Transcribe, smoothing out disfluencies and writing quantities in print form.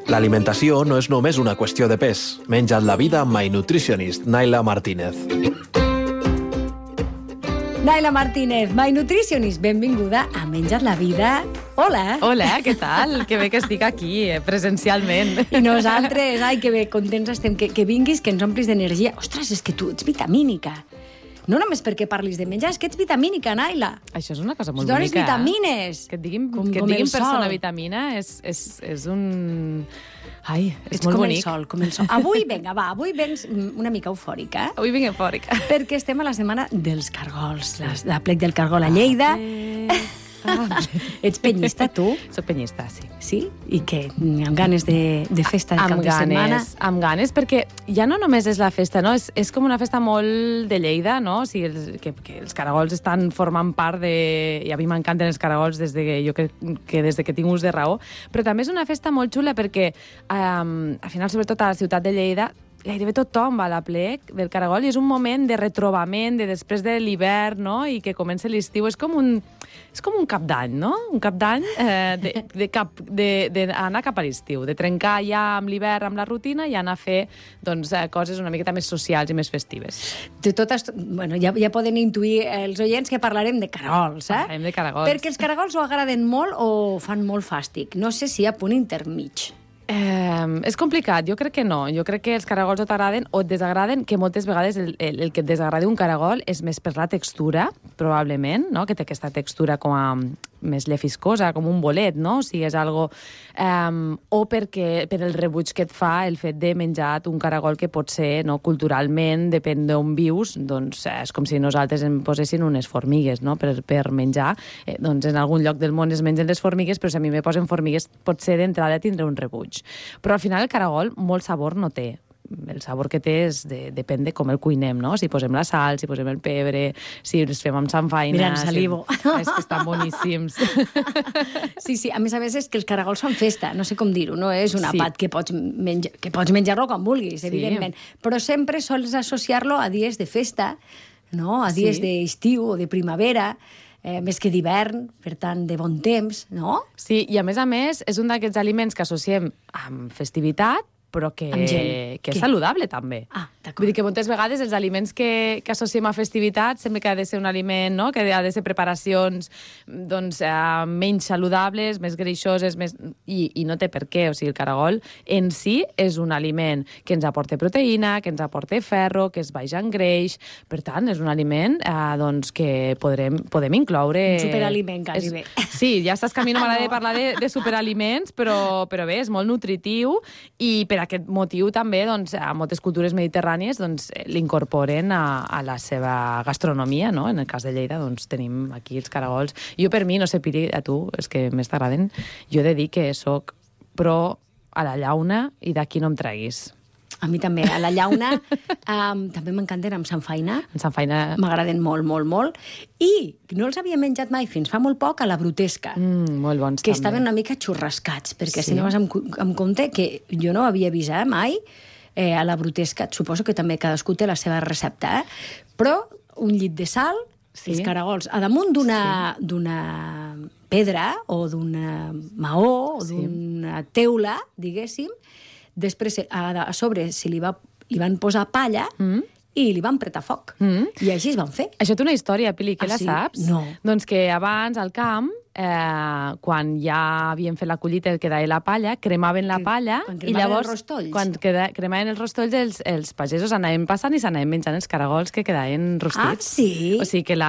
L'alimentació no és només una qüestió de pes. Menja't la vida amb My Nutritionist, Naila Martínez. Naila Martínez, My Nutritionist, benvinguda a Menja't la vida. Hola. Hola, què tal? Que bé que estic aquí, presencialment. I nosaltres, ai, que bé, contents estem, que vinguis, que ens omplis d'energia. Ostres, és que tu ets vitamínica. No només perquè parlis de menjar, és que ets vitamínica, Naila. Això és una cosa molt bonica. bonica. Vitamines. Que et diguin persona vitamina és un... Ai, és molt bonic. Com el sol. Avui, vinga, va, avui vens una mica eufòrica. Avui vinc eufòrica. Perquè estem a la setmana dels cargols, la plec del cargol a Lleida. Ets penyista, tu? Soc penyista, sí. Sí? I què? Amb ganes de festa de cap de setmana? Amb ganes, perquè ja no només és la festa, no? És com una festa molt de Lleida, no? O sigui, que els caragols estan formant part de... I a mi m'encanten els caragols des de que tinc ús de raó, però també és una festa molt xula perquè, al final, sobretot a la ciutat de Lleida, gairebé tothom va a la plec del caragol i és un moment de retrobament, de després de l'hivern, no? I que comença l'estiu. És com un cap d'any, no? Un cap d'any d'anar cap a l'estiu, de trencar ja amb l'hivern, amb la rutina, i anar a fer coses una miqueta més socials i més festives. De totes, bueno, ja poden intuir els oients que parlarem de caragols, eh? Parlarem de caragols. Perquè els caragols o agraden molt o fan molt fàstic. No sé si hi ha punt intermig. És complicat, jo crec que no. Jo crec que els caragols o t'agraden o et desagraden, que moltes vegades el que et desagrada un caragol és més per la textura, probablement, no? Que té aquesta textura com a més llefiscosa, com un bolet, no? O sigui, és algo... o per el rebuig que et fa el fet de menjar un caragol que pot ser, no, culturalment, depèn d'on vius, doncs és com si nosaltres em posessin unes formigues, no? Per menjar. Doncs en algun lloc del món es mengen les formigues, però si a mi me posen formigues, potser d'entrada tindré un rebuig. Però al final el caragol molt sabor no té. El sabor que té depèn de com el cuinem, no? Si posem la sal, si posem el pebre, si els fem amb samfaina... Mira, em salivo. És que estan boníssims. Sí, a més és que els caragols fan festa, no sé com dir-ho, no és un àpat que pots menjar-lo quan vulguis, evidentment, però sempre sols associar-lo a dies de festa, no? A dies d'estiu o de primavera, més que d'hivern, per tant, de bon temps, no? Sí, i a més és un d'aquests aliments que associem amb festivitat, però que és saludable, també. Ah, d'acord. Vull dir que moltes vegades els aliments que associem a festivitat sempre que ha de ser un aliment, no?, que ha de ser preparacions menys saludables, més greixoses, i no té per què. O sigui, el caragol en si és un aliment que ens aporta proteïna, que ens aporta ferro, que és baix en greix. Per tant, és un aliment que podem incloure... Un superaliment, quasi bé. Sí, ja saps que a mi no m'agrada parlar de superaliments, però bé, és molt nutritiu, i per aquest motiu també a moltes cultures mediterrànies l'incorporen a la seva gastronomia, no? En el cas de Lleida tenim aquí els caragols. Jo per mi, no sé, Piri, a tu, els que més t'agraden, jo he de dir que soc pro a la llauna i d'aquí no em treguis. A mi també. A la llauna també m'encanten amb samfaina. Amb samfaina... M'agraden molt, molt, molt. I no els havia menjat mai fins fa molt poc a la brutesca. Molt bons, que també. Estaven una mica xurrascats, perquè si no vas amb compte que jo no havia vist mai a la brutesca. Suposo que també cadascú té la seva recepta, però un llit de sal, els caragols, a damunt d'una pedra o d'una maó o d'una teula, diguéssim. Després, a sobre, li van posar palla i li van pretar foc. I així es van fer. Això té una història, Pili, que la saps? No. Doncs que abans, al camp, quan ja havien fet la collita que deia la palla, cremaven la palla... Quan cremaven els rostolls. Quan cremaven els rostolls, els pagesos anaven passant i s'anaven menjant els caragols que quedaven rostits. Ah, sí? O sigui que